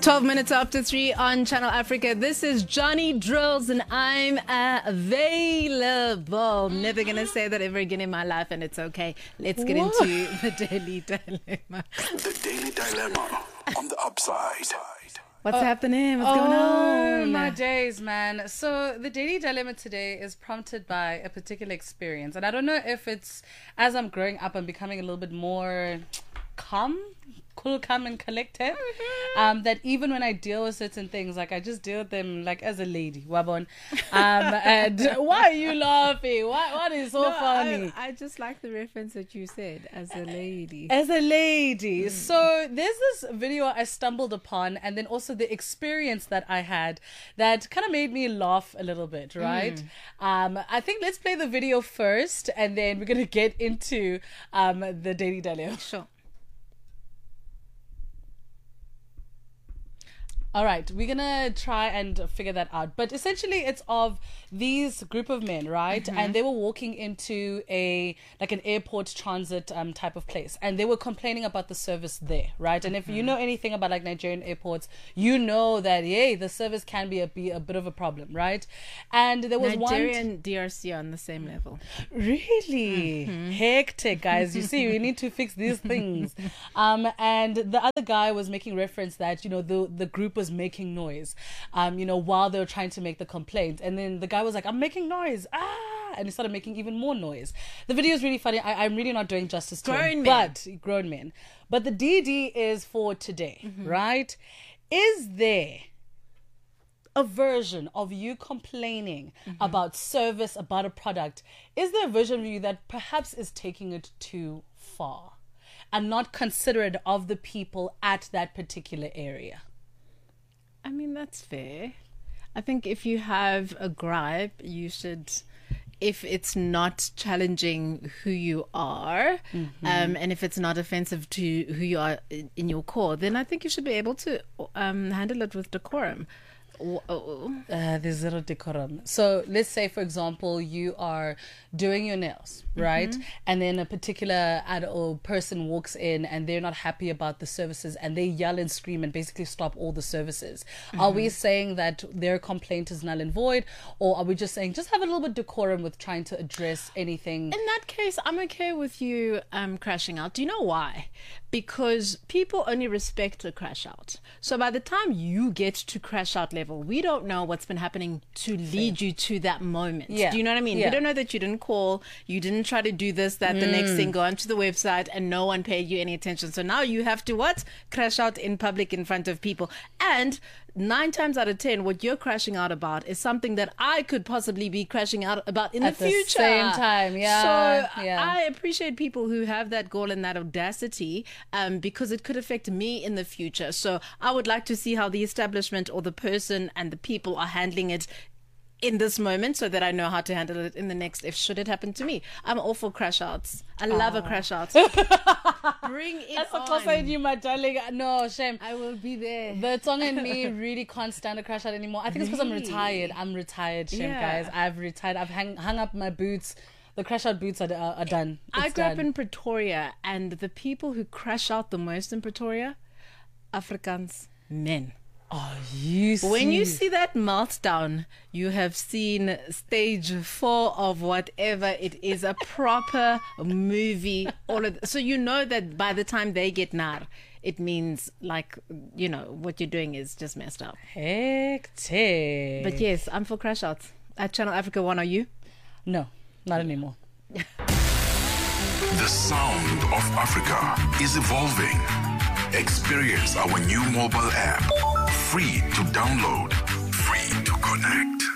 12 minutes after 3 on Channel Africa. This is Johnny Drills and I'm available. Never going to say that ever again in my life, and it's okay. Let's get into the Daily Dilemma. The Daily Dilemma on the upside. What's happening? What's going on? Oh, my days, man. So the Daily Dilemma today is prompted by a particular experience. And I don't know if it's, as I'm growing up, I'm becoming a little bit more calm and collected, that even when I deal with certain things, like I just deal with them like as a lady, wabon. And why are you laughing? What is so funny? I just like the reference that you said, as a lady. As a lady. So there's this video I stumbled upon, and then also the experience that I had that kind of made me laugh a little bit, right? I think let's play the video first, and then we're going to get into the Daily Dilemma. Sure. All right, we're going to try and figure that out. But essentially, it's of these group of men, right? And they were walking into an airport transit type of place. And they were complaining about the service there, right? And if you know anything about like Nigerian airports, you know that, the service can be a bit of a problem, right? And there was Nigerian DRC on the same level. Really? Hectic, guys. You see, we need to fix these things. And the other guy was making reference that, the group was making noise, while they were trying to make the complaint. And then the guy was like, I'm making noise. And he started making even more noise. The video is really funny. I'm really not doing justice to it. Grown men. But the DD is for today, right? Is there a version of you complaining about service, about a product? Is there a version of you that perhaps is taking it too far and not considerate of the people at that particular area? I mean, that's fair. I think if you have a gripe, you should, if it's not challenging who you are, and if it's not offensive to who you are in your core, then I think you should be able to handle it with decorum. There's zero decorum. So let's say, for example, you are doing your nails, right? And then a particular person walks in and they're not happy about the services and they yell and scream and basically stop all the services. Are we saying that their complaint is null and void, or are we just saying just have a little bit decorum with trying to address anything? In that case, I'm okay with you crashing out. Do you know why? Because people only respect the crash out. So by the time you get to crash out level, we don't know what's been happening to lead you to that moment. Do you know what I mean? We don't know that you didn't call, you didn't try to do this, that, the next thing, go onto the website, and no one paid you any attention. So now you have to crash out in public in front of people. And 9 times out of 10, what you're crashing out about is something that I could possibly be crashing out about in the future. At the same time, So I appreciate people who have that goal and that audacity, because it could affect me in the future. So I would like to see how the establishment or the person and the people are handling it in this moment, so that I know how to handle it in the next, if should it happen to me. I'm all for crash outs. I love a crash out. Bring it That's on. That's in you, my darling. No, shame. I will be there. The tongue in me really can't stand a crash out anymore. I think it's because I'm retired. I'm retired, shame, guys. I've retired. I've hung up my boots. The crash out boots are done. I grew up in Pretoria, and the people who crash out the most in Pretoria, Afrikaans men. Oh, you see. When you see that meltdown, you have seen stage 4 of whatever it is, a proper movie. So you know that by the time they get nar, it means what you're doing is just messed up. Hectic. But yes, I'm for crash outs. At Channel Africa 1, are you? No, not anymore. The sound of Africa is evolving. Experience our new mobile app. Free to download, free to connect.